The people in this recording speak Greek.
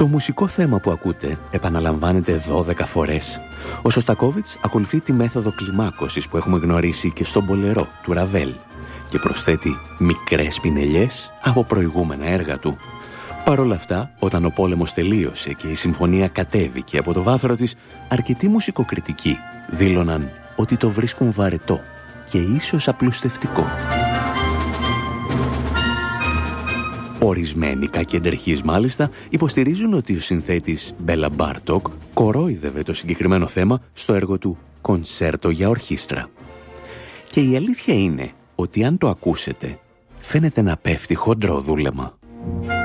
Το μουσικό θέμα που ακούτε επαναλαμβάνεται 12 φορές. Ο Σωστακόβιτς ακολουθεί τη μέθοδο κλιμάκωσης που έχουμε γνωρίσει και στον Μπολερό του Ραβέλ και προσθέτει μικρές πινελιές από προηγούμενα έργα του. Παρ' όλα αυτά, όταν ο πόλεμος τελείωσε και η συμφωνία κατέβηκε από το βάθρο της, αρκετοί μουσικοκριτικοί δήλωναν ότι το βρίσκουν βαρετό και ίσως απλουστευτικό. Ορισμένοι κακεντρεχείς μάλιστα υποστηρίζουν ότι ο συνθέτης Μπέλα Μπάρτοκ κορόιδευε το συγκεκριμένο θέμα στο έργο του «Κονσέρτο για ορχήστρα». Και η αλήθεια είναι ότι αν το ακούσετε φαίνεται να πέφτει χοντρό δούλεμα.